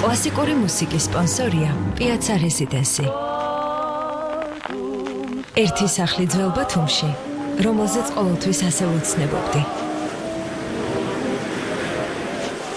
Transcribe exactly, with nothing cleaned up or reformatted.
კლასიკური მუსიკის სპონსორია Piazza Residency. ერთი სახლი ძველ ბათუმში, რომელზეც ყოველთვის ასე ვუცნებობდი.